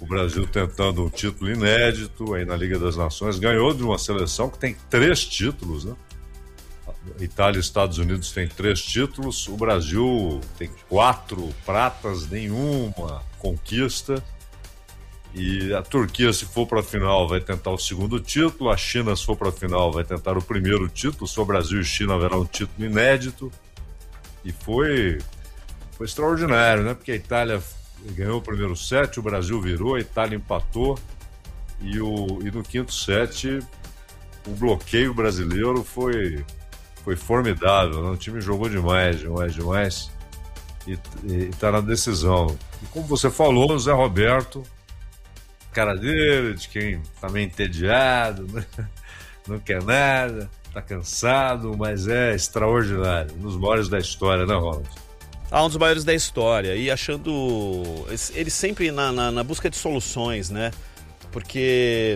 Brasil tentando um título inédito aí na Liga das Nações, ganhou de uma seleção que tem 3 títulos, né? Itália e Estados Unidos têm 3 títulos, o Brasil tem 4 pratas, nenhuma conquista. E a Turquia, se for para a final, vai tentar o 2º título, a China, se for para a final, vai tentar o 1º título, só Brasil e China haverá um título inédito. E foi extraordinário, né? Porque a Itália ganhou o primeiro set, o Brasil virou, a Itália empatou e no 5º set o bloqueio brasileiro foi formidável, né? O time jogou demais e está na decisão. E como você falou, o Zé Roberto, cara dele, de quem está meio entediado, né? Não quer nada, está cansado, mas é extraordinário, um dos maiores da história, né, Ronald? Um dos maiores da história, e achando... Ele sempre na busca de soluções, né? Porque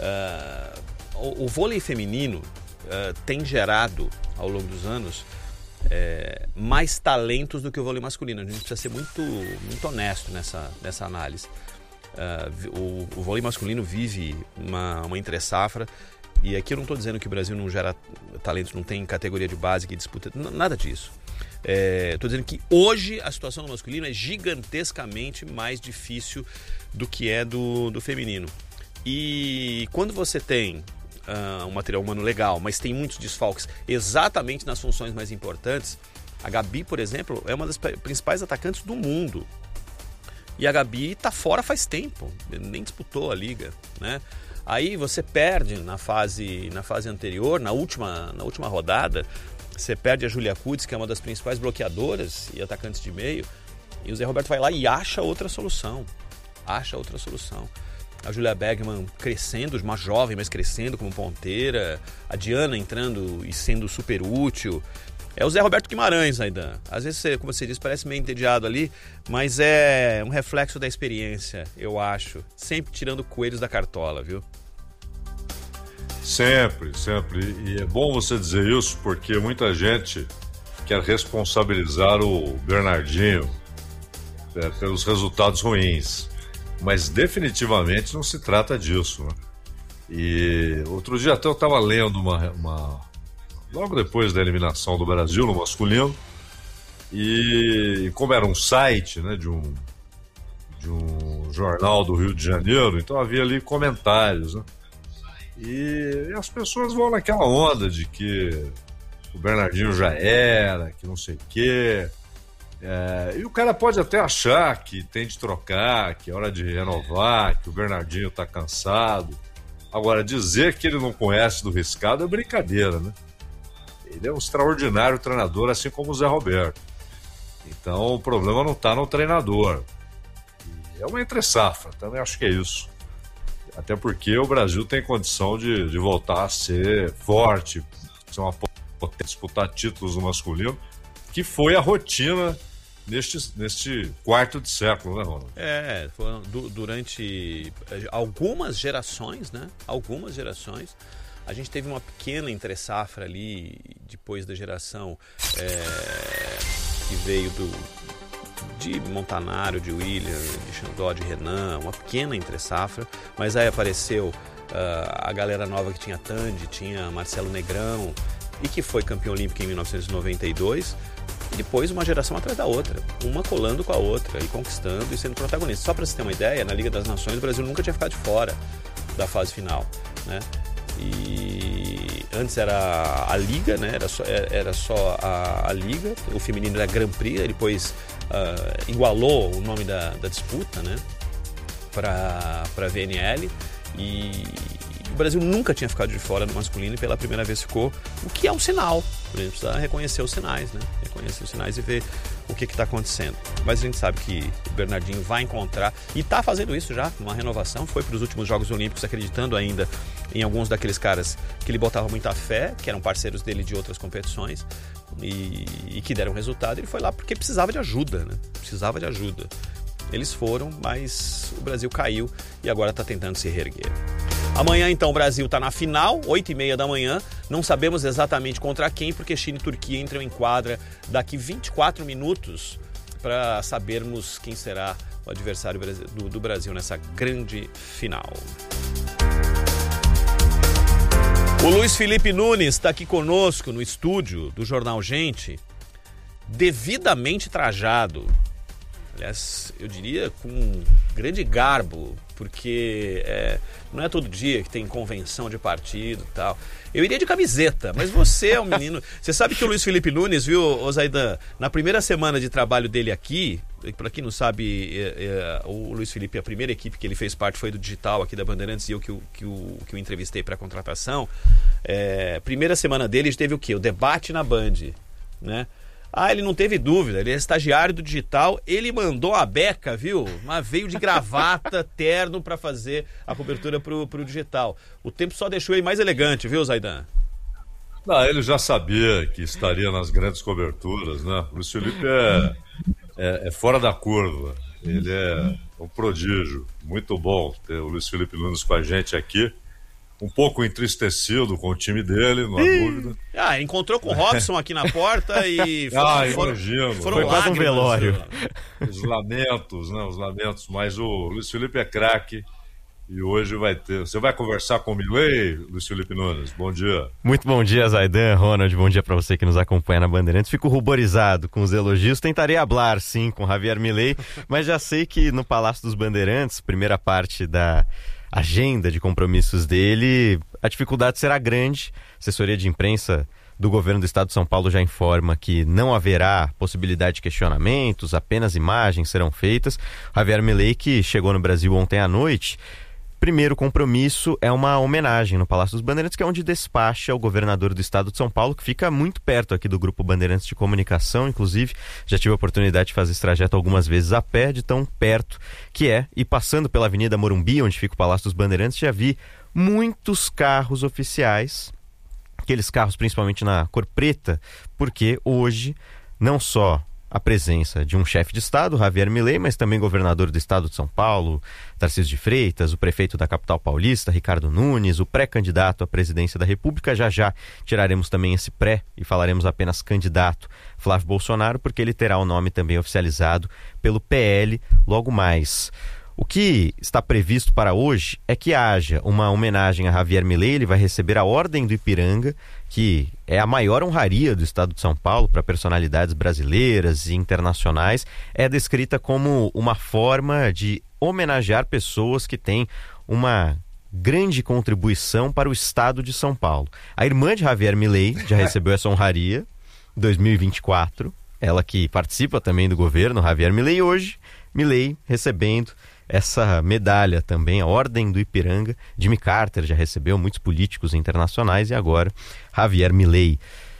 o vôlei feminino tem gerado, ao longo dos anos, mais talentos do que o vôlei masculino. A gente precisa ser muito, muito honesto nessa análise. O vôlei masculino vive uma entre-safra, e aqui eu não estou dizendo que o Brasil não gera talentos, não tem categoria de base que disputa, nada disso. Estou dizendo que hoje a situação do masculino é gigantescamente mais difícil do que é do feminino. E quando você tem um material humano legal, mas tem muitos desfalques exatamente nas funções mais importantes, a Gabi, por exemplo, é uma das principais atacantes do mundo. E a Gabi está fora faz tempo, nem disputou a liga, né? Aí você perde na fase anterior, na última rodada, você perde a Júlia Kudz, que é uma das principais bloqueadoras e atacantes de meio, e o Zé Roberto vai lá e acha outra solução. A Julia Bergman crescendo, uma jovem, mas crescendo como ponteira, a Diana entrando e sendo super útil. É o Zé Roberto Guimarães ainda. Às vezes, como você disse, parece meio entediado ali, mas é um reflexo da experiência, eu acho. Sempre tirando coelhos da cartola, viu? Sempre. E é bom você dizer isso, porque muita gente quer responsabilizar o Bernardinho pelos resultados ruins. Mas definitivamente não se trata disso, né? E outro dia até eu estava lendo logo depois da eliminação do Brasil no masculino, e como era um site, né, de um jornal do Rio de Janeiro, então havia ali comentários, né? E as pessoas vão naquela onda de que o Bernardinho já era, que não sei o quê. E o cara pode até achar que tem de trocar, que é hora de renovar, que o Bernardinho está cansado. Agora, dizer que ele não conhece do riscado é brincadeira, né? Ele é um extraordinário treinador, assim como o Zé Roberto. Então o problema não está no treinador. É uma entre-safra, também acho que é isso. Até porque o Brasil tem condição de voltar a ser forte, ser uma potência, disputar títulos no masculino, que foi a rotina neste quarto de século, né, Ronald? Foram durante algumas gerações, né? Algumas gerações. A gente teve uma pequena entre-safra ali, depois da geração que veio de Montanaro, de William, de Xandó, de Renan, uma pequena entre-safra, mas aí apareceu a galera nova que tinha Tandy, tinha Marcelo Negrão, e que foi campeão olímpico em 1992, e depois uma geração atrás da outra, uma colando com a outra, e conquistando e sendo protagonista. Só para você ter uma ideia, na Liga das Nações o Brasil nunca tinha ficado de fora da fase final, né? E antes era a Liga, né? Era só a Liga, o feminino era Grand Prix, depois igualou o nome da disputa, né? Para a VNL, e o Brasil nunca tinha ficado de fora no masculino e pela primeira vez ficou, o que é um sinal. A gente precisa reconhecer os sinais, né? Reconhecer os sinais e ver o que está acontecendo. Mas a gente sabe que o Bernardinho vai encontrar, e está fazendo isso já, uma renovação, foi para os últimos Jogos Olímpicos acreditando ainda em alguns daqueles caras que ele botava muita fé, que eram parceiros dele de outras competições e que deram resultado. Ele foi lá porque precisava de ajuda, né? Precisava de ajuda. Eles foram, mas o Brasil caiu e agora está tentando se reerguer. Amanhã, então, o Brasil está na final, 8h30 da manhã. Não sabemos exatamente contra quem, porque China e Turquia entram em quadra daqui 24 minutos para sabermos quem será o adversário do Brasil nessa grande final. O Luiz Felipe Nunes está aqui conosco no estúdio do Jornal Gente, devidamente trajado. Aliás, eu diria com grande garbo, porque não é todo dia que tem convenção de partido e tal. Eu iria de camiseta, mas você é um menino... Você sabe que o Luiz Felipe Nunes, viu, Zaidan, na primeira semana de trabalho dele aqui, para quem não sabe, o Luiz Felipe, a primeira equipe que ele fez parte foi do Digital aqui da Bandeirantes, e eu que o entrevistei para a contratação. Primeira semana dele teve o quê? O debate na Band, né? Ele não teve dúvida, ele é estagiário do Digital, ele mandou a beca, viu? Mas veio de gravata, terno para fazer a cobertura pro Digital. O tempo só deixou ele mais elegante, viu, Zaidan? Não, ele já sabia que estaria nas grandes coberturas, né? O Luiz Felipe é fora da curva, ele é um prodígio. Muito bom ter o Luiz Felipe Nunes com a gente aqui. Um pouco entristecido com o time dele, não há dúvida. Encontrou com o Robson aqui na porta e imagino. Foram quase um velório. Os lamentos. Mas o Luiz Felipe é craque e hoje vai ter... Você vai conversar com o Milei, Luiz Felipe Nunes? Bom dia. Muito bom dia, Zaidan, Ronald. Bom dia para você que nos acompanha na Bandeirantes. Fico ruborizado com os elogios. Tentarei hablar, sim, com Javier Milei, mas já sei que no Palácio dos Bandeirantes, primeira parte da agenda de compromissos dele, a dificuldade será grande. A assessoria de imprensa do governo do estado de São Paulo já informa que não haverá possibilidade de questionamentos, apenas imagens serão feitas. Javier Milei, que chegou no Brasil ontem à noite, primeiro compromisso é uma homenagem no Palácio dos Bandeirantes, que é onde despacha o governador do estado de São Paulo, que fica muito perto aqui do Grupo Bandeirantes de Comunicação. Inclusive, já tive a oportunidade de fazer esse trajeto algumas vezes a pé, de tão perto que é. E passando pela Avenida Morumbi, onde fica o Palácio dos Bandeirantes, já vi muitos carros oficiais, aqueles carros principalmente na cor preta, porque hoje não só a presença de um chefe de Estado, Javier Milei, mas também governador do estado de São Paulo, Tarcísio de Freitas, o prefeito da capital paulista, Ricardo Nunes, o pré-candidato à presidência da República. Já tiraremos também esse pré e falaremos apenas candidato, Flávio Bolsonaro, porque ele terá o nome também oficializado pelo PL logo mais. O que está previsto para hoje é que haja uma homenagem a Javier Milei. Ele vai receber a Ordem do Ipiranga, que é a maior honraria do estado de São Paulo para personalidades brasileiras e internacionais. É descrita como uma forma de homenagear pessoas que têm uma grande contribuição para o estado de São Paulo. A irmã de Javier Milei já recebeu essa honraria em 2024. Ela que participa também do governo, Javier Milei. Hoje, Milei recebendo essa medalha também, a Ordem do Ipiranga. Jimmy Carter já recebeu, muitos políticos internacionais, e agora Javier Milei.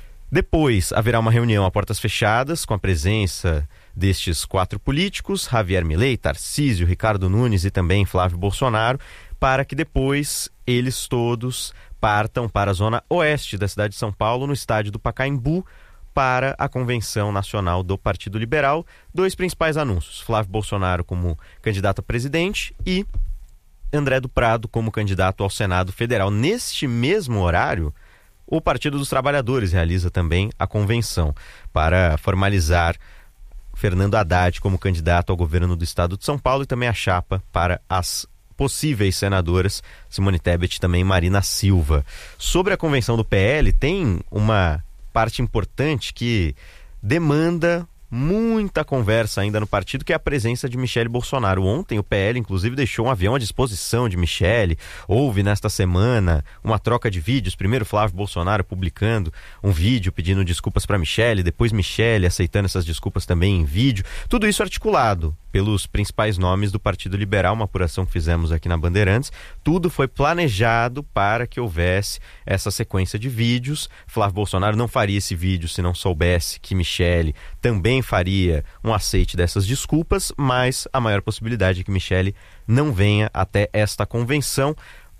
Depois haverá uma reunião a portas fechadas com a presença destes 4 políticos, Javier Milei, Tarcísio, Ricardo Nunes e também Flávio Bolsonaro, para que depois eles todos partam para a zona oeste da cidade de São Paulo, no estádio do Pacaembu, para a Convenção Nacional do Partido Liberal. 2 principais anúncios: Flávio Bolsonaro como candidato a presidente e André do Prado como candidato ao Senado Federal. Neste mesmo horário, o Partido dos Trabalhadores realiza também a convenção para formalizar Fernando Haddad como candidato ao governo do estado de São Paulo, e também a chapa para as possíveis senadoras Simone Tebet e também Marina Silva. Sobre a convenção do PL, tem uma parte importante que demanda muita conversa ainda no partido, que é a presença de Michele Bolsonaro. Ontem o PL, inclusive, deixou um avião à disposição de Michele. Houve nesta semana uma troca de vídeos. Primeiro Flávio Bolsonaro publicando um vídeo pedindo desculpas para Michele, depois Michele aceitando essas desculpas também em vídeo. Tudo isso articulado pelos principais nomes do Partido Liberal, uma apuração que fizemos aqui na Bandeirantes. Tudo foi planejado para que houvesse essa sequência de vídeos. Flávio Bolsonaro não faria esse vídeo se não soubesse que Michele também faria um aceite dessas desculpas, mas a maior possibilidade é que Michele não venha até esta convenção.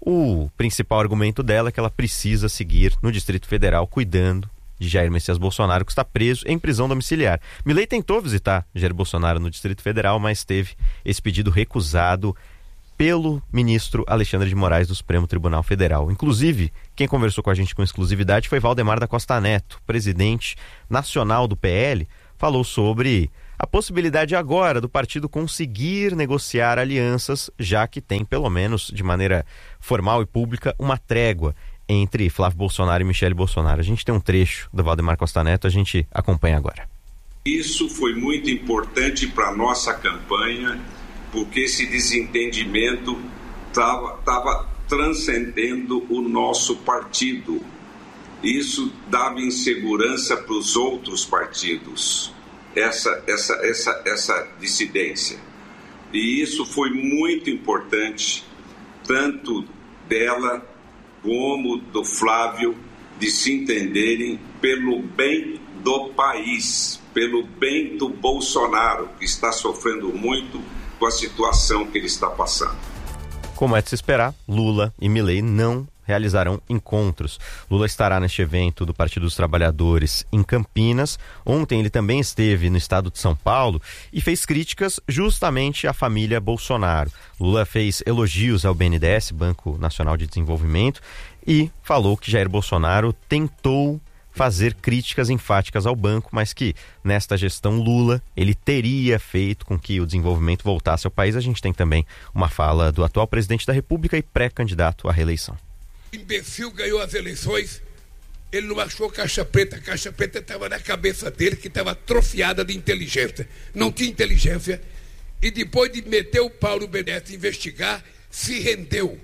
O principal argumento dela é que ela precisa seguir no Distrito Federal cuidando de Jair Messias Bolsonaro, que está preso em prisão domiciliar. Milei tentou visitar Jair Bolsonaro no Distrito Federal, mas teve esse pedido recusado pelo ministro Alexandre de Moraes do Supremo Tribunal Federal. Inclusive, quem conversou com a gente com exclusividade foi Valdemar da Costa Neto, presidente nacional do PL, falou sobre a possibilidade agora do partido conseguir negociar alianças, já que tem, pelo menos de maneira formal e pública, uma trégua entre Flávio Bolsonaro e Michele Bolsonaro. A gente tem um trecho do Valdemar Costa Neto, a gente acompanha agora. Isso foi muito importante para a nossa campanha, porque esse desentendimento estava transcendendo o nosso partido. Isso dava insegurança para os outros partidos, essa dissidência. E isso foi muito importante, tanto dela como do Flávio, de se entenderem pelo bem do país, pelo bem do Bolsonaro, que está sofrendo muito com a situação que ele está passando. Como é de se esperar, Lula e Milei não realizarão encontros. Lula estará neste evento do Partido dos Trabalhadores em Campinas. Ontem ele também esteve no estado de São Paulo e fez críticas justamente à família Bolsonaro. Lula fez elogios ao BNDES, Banco Nacional de Desenvolvimento, e falou que Jair Bolsonaro tentou fazer críticas enfáticas ao banco, mas que nesta gestão Lula ele teria feito com que o desenvolvimento voltasse ao país. A gente tem também uma fala do atual presidente da República e pré-candidato à reeleição. O imbecil ganhou as eleições, ele não achou caixa preta. A caixa preta estava na cabeça dele, que estava atrofiada de inteligência. Não tinha inteligência. E depois de meter o pau no BNDES e investigar, se rendeu.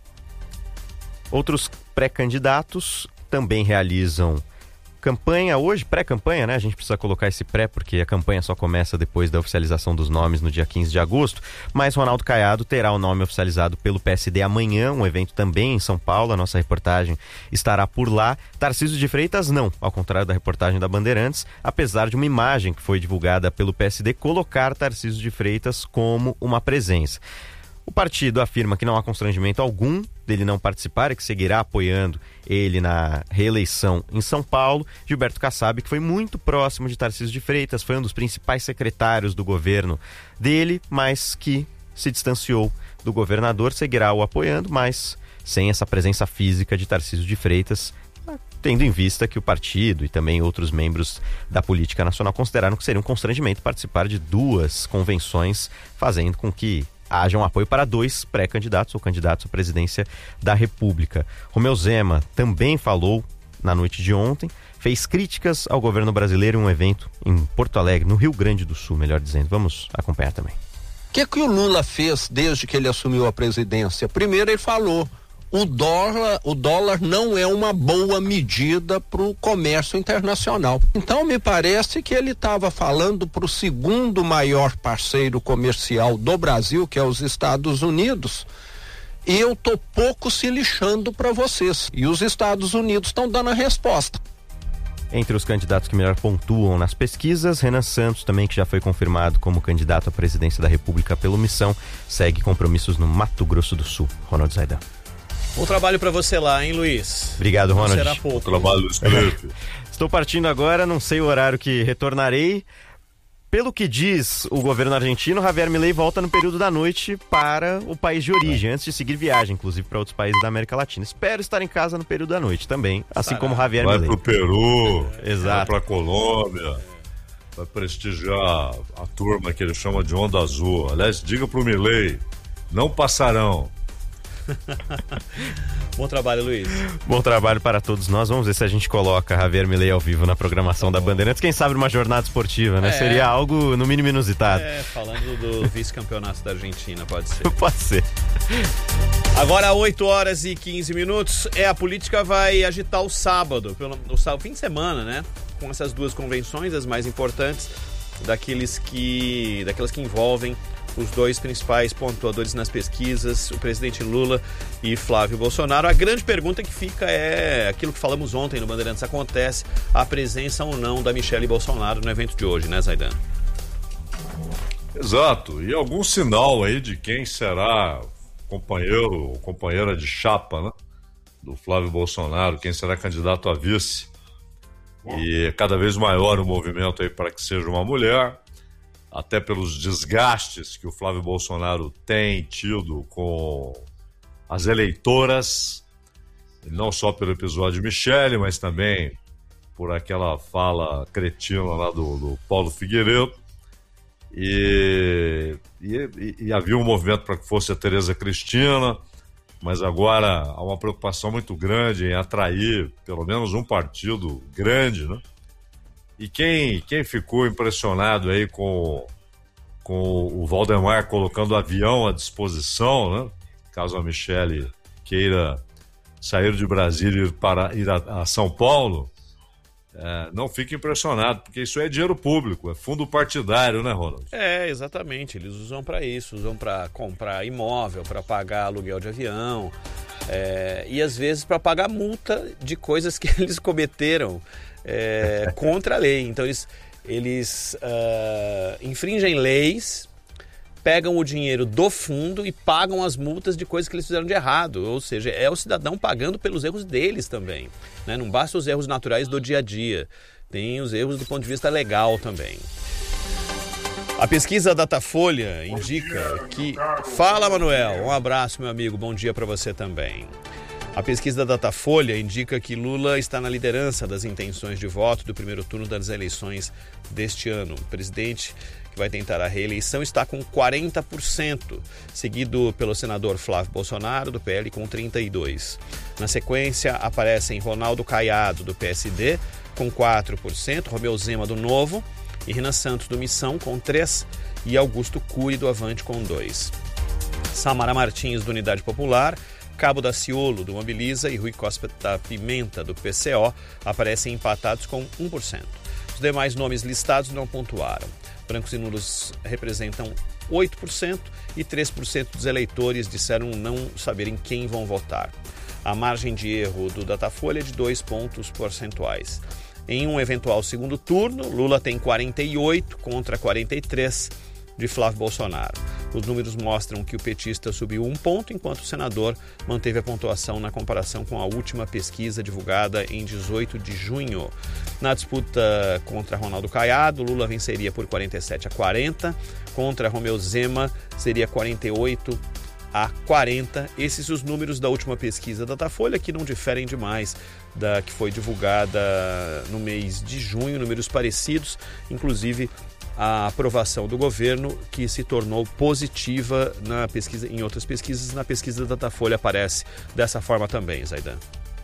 Outros pré-candidatos também realizam campanha hoje, pré-campanha, né? A gente precisa colocar esse pré porque a campanha só começa depois da oficialização dos nomes no dia 15 de agosto, mas Ronaldo Caiado terá o nome oficializado pelo PSD amanhã, um evento também em São Paulo, a nossa reportagem estará por lá. Tarcísio de Freitas não, ao contrário da reportagem da Bandeirantes, apesar de uma imagem que foi divulgada pelo PSD colocar Tarcísio de Freitas como uma presença. O partido afirma que não há constrangimento algum dele não participar e que seguirá apoiando ele na reeleição em São Paulo. Gilberto Kassab, que foi muito próximo de Tarcísio de Freitas, foi um dos principais secretários do governo dele, mas que se distanciou do governador, seguirá o apoiando, mas sem essa presença física de Tarcísio de Freitas, tendo em vista que o partido e também outros membros da política nacional consideraram que seria um constrangimento participar de duas convenções, fazendo com que haja um apoio para dois pré-candidatos ou candidatos à presidência da República. Romeu Zema também falou na noite de ontem, fez críticas ao governo brasileiro em um evento em Porto Alegre, no Rio Grande do Sul, melhor dizendo. Vamos acompanhar também. O que o Lula fez desde que ele assumiu a presidência? Primeiro ele falou, o dólar não é uma boa medida para o comércio internacional. Então me parece que ele estava falando para o segundo maior parceiro comercial do Brasil, que é os Estados Unidos, e eu tô pouco se lixando para vocês. E os Estados Unidos estão dando a resposta. Entre os candidatos que melhor pontuam nas pesquisas, Renan Santos, também que já foi confirmado como candidato à presidência da República pelo Missão, segue compromissos no Mato Grosso do Sul. Ronald Zaidan. Bom trabalho para você lá, hein, Luiz? Obrigado, Ronald. Será pouco. Bom trabalho, Luiz Felipe. Estou partindo agora, não sei o horário que retornarei. Pelo que diz o governo argentino, Javier Milei volta no período da noite para o país de origem, antes de seguir viagem, inclusive, para outros países da América Latina. Espero estar em casa no período da noite também, assim como Javier Milei. Vai pro Peru, Exato. Vai pra Colômbia, vai prestigiar a turma que ele chama de Onda Azul. Aliás, diga pro Milei, não passarão. Bom trabalho, Luiz. Bom trabalho para todos nós. Vamos ver se a gente coloca Javier Milei ao vivo na programação da Bandeirantes. Quem sabe uma jornada esportiva, né? Seria algo, no mínimo, inusitado. Falando do vice-campeonato da Argentina, pode ser. Pode ser. Agora, 8h15. A política vai agitar o sábado, o fim de semana, né? Com essas duas convenções, as mais importantes, daquelas que envolvem os dois principais pontuadores nas pesquisas, o presidente Lula e Flávio Bolsonaro. A grande pergunta que fica é aquilo que falamos ontem no Bandeirantes: acontece a presença ou não da Michele Bolsonaro no evento de hoje, né, Zaidan? Exato, e algum sinal aí de quem será companheiro ou companheira de chapa, né, do Flávio Bolsonaro, quem será candidato a vice. E cada vez maior o movimento aí para que seja uma mulher, até pelos desgastes que o Flávio Bolsonaro tem tido com as eleitoras, não só pelo episódio Michele, mas também por aquela fala cretina lá do Paulo Figueiredo. E havia um movimento para que fosse a Tereza Cristina, mas agora há uma preocupação muito grande em atrair pelo menos um partido grande, né? E quem ficou impressionado aí com o Valdemar colocando avião à disposição, né? Caso a Michele queira sair de Brasília e ir a São Paulo, não fique impressionado, porque isso é dinheiro público, é fundo partidário, né, Ronald? Exatamente, eles usam para isso, usam para comprar imóvel, para pagar aluguel de avião, e às vezes para pagar multa de coisas que eles cometeram contra a lei. Então eles infringem leis, pegam o dinheiro do fundo e pagam as multas de coisas que eles fizeram de errado. Ou seja, é o cidadão pagando pelos erros deles também, né? Não basta os erros naturais do dia a dia, tem os erros do ponto de vista legal também. A pesquisa Datafolha indica que... Fala, Manuel, um abraço, meu amigo, bom dia para você também. A pesquisa da Datafolha indica que Lula está na liderança das intenções de voto do primeiro turno das eleições deste ano. O presidente que vai tentar a reeleição está com 40%, seguido pelo senador Flávio Bolsonaro, do PL, com 32%. Na sequência, aparecem Ronaldo Caiado, do PSD, com 4%, Romeu Zema, do Novo, e Renan Santos, do Missão, com 3%, e Augusto Cury, do Avante, com 2%. Samara Martins, do Unidade Popular, Cabo Daciolo, do Mobiliza, e Rui Costa da Pimenta, do PCO, aparecem empatados com 1%. Os demais nomes listados não pontuaram. Brancos e nulos representam 8% e 3% dos eleitores disseram não saberem quem vão votar. A margem de erro do Datafolha é de 2 pontos percentuais. Em um eventual segundo turno, Lula tem 48 contra 43 de Flávio Bolsonaro. Os números mostram que o petista subiu 1 ponto, enquanto o senador manteve a pontuação na comparação com a última pesquisa divulgada em 18 de junho. Na disputa contra Ronaldo Caiado, Lula venceria por 47-40, contra Romeu Zema seria 48-40. Esses os números da última pesquisa da Datafolha, que não diferem demais da que foi divulgada no mês de junho, números parecidos, inclusive a aprovação do governo, que se tornou positiva na pesquisa, em outras pesquisas. Na pesquisa da Datafolha aparece dessa forma também, Zaidan.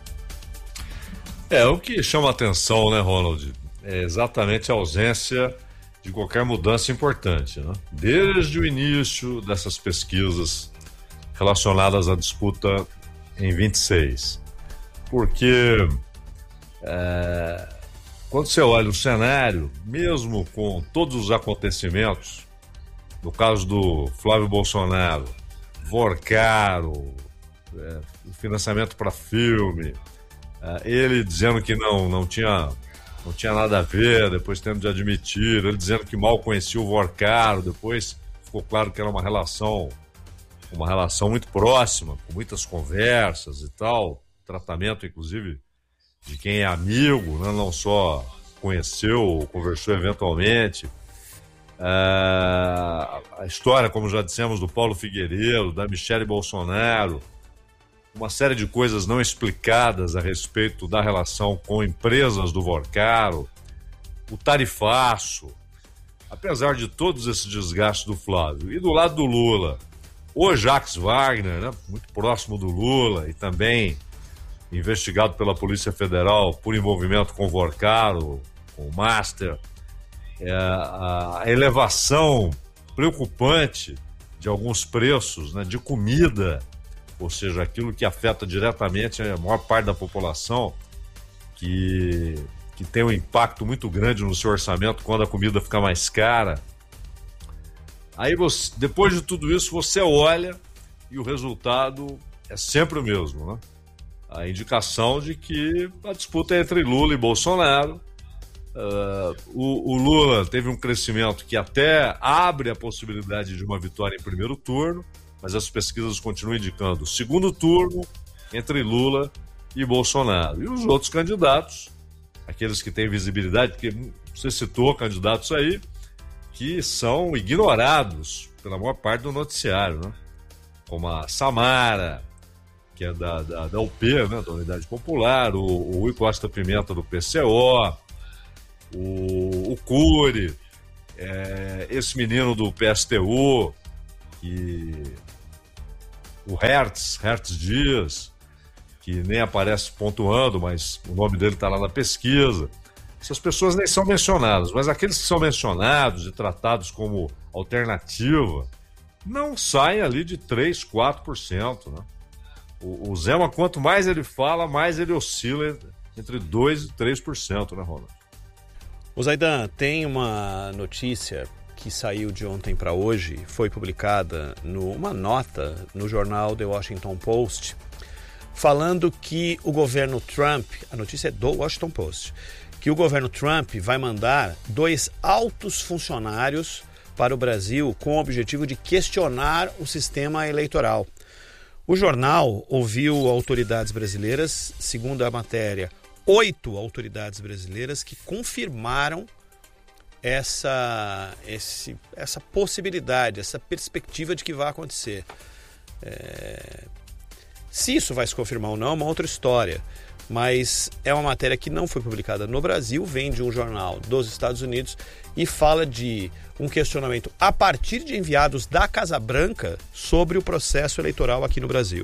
O que chama a atenção, né, Ronald, é exatamente a ausência de qualquer mudança importante, né? Desde o início dessas pesquisas relacionadas à disputa em 26. Porque quando você olha o cenário, mesmo com todos os acontecimentos, no caso do Flávio Bolsonaro, Vorcaro, o financiamento para filme, ele dizendo que não tinha nada a ver, depois tendo de admitir, ele dizendo que mal conhecia o Vorcaro, depois ficou claro que era uma relação muito próxima, com muitas conversas e tal, tratamento inclusive de quem é amigo, né? Não só conheceu ou conversou eventualmente. A história, como já dissemos, do Paulo Figueiredo, da Michele Bolsonaro, uma série de coisas não explicadas a respeito da relação com empresas do Vorcaro, o tarifaço, apesar de todos esses desgastes do Flávio. E do lado do Lula, o Jacques Wagner, né? Muito próximo do Lula e também investigado pela Polícia Federal por envolvimento com o Vorcaro, com o Master, a elevação preocupante de alguns preços, né, de comida, ou seja, aquilo que afeta diretamente a maior parte da população, que tem um impacto muito grande no seu orçamento quando a comida fica mais cara. Aí, depois de tudo isso, você olha e o resultado é sempre o mesmo, né? A indicação de que a disputa é entre Lula e Bolsonaro. O Lula teve um crescimento que até abre a possibilidade de uma vitória em primeiro turno, mas as pesquisas continuam indicando segundo turno entre Lula e Bolsonaro. E os outros candidatos, aqueles que têm visibilidade, porque você citou candidatos aí que são ignorados pela maior parte do noticiário, né? Como a Samara, que é da UP, né, da Unidade Popular, o Rui Costa Pimenta do PCO, o Cury, esse menino do PSTU, o Hertz Dias, que nem aparece pontuando, mas o nome dele está lá na pesquisa. Essas pessoas nem são mencionadas, mas aqueles que são mencionados e tratados como alternativa não saem ali de 3%, 4%, né? O Zema, quanto mais ele fala, mais ele oscila entre 2% e 3%, né, Ronald? O Zaidan, tem uma notícia que saiu de ontem para hoje, foi publicada numa nota no jornal The Washington Post, falando que o governo Trump, a notícia é do Washington Post, que o governo Trump vai mandar 2 altos funcionários para o Brasil com o objetivo de questionar o sistema eleitoral. O jornal ouviu autoridades brasileiras, segundo a matéria, 8 autoridades brasileiras que confirmaram essa possibilidade, essa perspectiva de que vai acontecer. Se isso vai se confirmar ou não é uma outra história, mas é uma matéria que não foi publicada no Brasil, vem de um jornal dos Estados Unidos e fala de um questionamento a partir de enviados da Casa Branca sobre o processo eleitoral aqui no Brasil.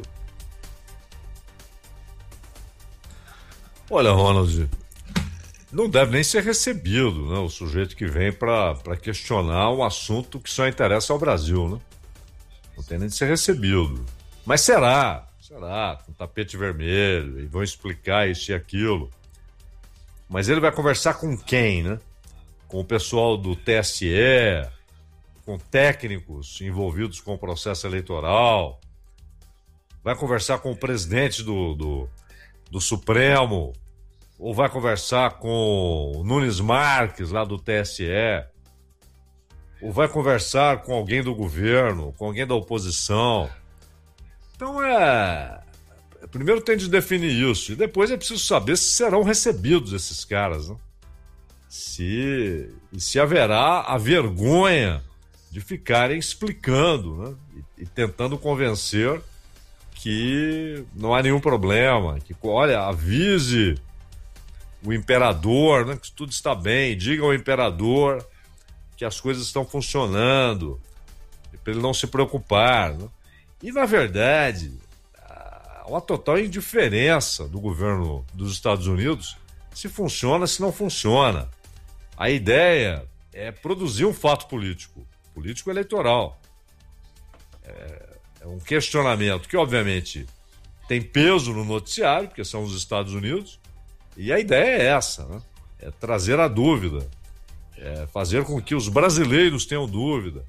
Olha, Ronald, não deve nem ser recebido, né, o sujeito que vem para questionar um assunto que só interessa ao Brasil, né? Não tem nem de ser recebido. Mas será, com tapete vermelho, e vão explicar isso e aquilo. Mas ele vai conversar com quem, né? Com o pessoal do TSE, com técnicos envolvidos com o processo eleitoral, vai conversar com o presidente do Supremo, ou vai conversar com o Nunes Marques, lá do TSE, ou vai conversar com alguém do governo, com alguém da oposição. Então primeiro tem de definir isso, e depois é preciso saber se serão recebidos esses caras, né? Se haverá a vergonha de ficarem explicando, né? E tentando convencer que não há nenhum problema, que, olha, avise o imperador, né, que tudo está bem, diga ao imperador que as coisas estão funcionando, para ele não se preocupar, né? E, na verdade, há uma total indiferença do governo dos Estados Unidos se funciona, se não funciona. A ideia é produzir um fato político eleitoral. É um questionamento que, obviamente, tem peso no noticiário, porque são os Estados Unidos, e a ideia é essa, né? É trazer a dúvida, é fazer com que os brasileiros tenham dúvida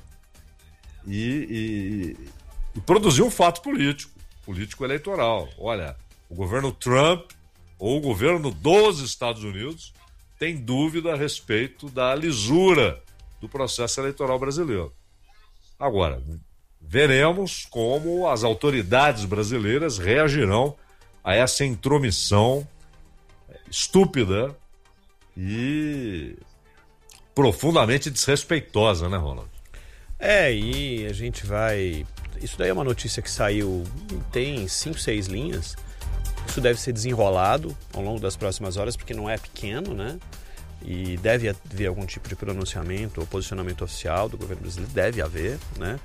e produzir um fato político eleitoral. Olha, o governo Trump ou o governo dos Estados Unidos tem dúvida a respeito da lisura do processo eleitoral brasileiro. Agora, veremos como as autoridades brasileiras reagirão a essa intromissão estúpida e profundamente desrespeitosa, né, Ronald? E a gente vai... Isso daí é uma notícia que saiu, tem 5, 6 linhas. Isso deve ser desenrolado ao longo das próximas horas, porque não é pequeno, né? E deve haver algum tipo de pronunciamento ou posicionamento oficial do governo brasileiro, deve haver, né?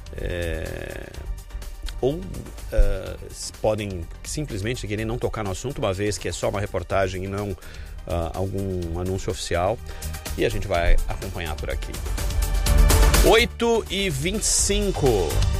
Podem simplesmente querer não tocar no assunto, uma vez que é só uma reportagem e não algum anúncio oficial. E a gente vai acompanhar por aqui. 8h25.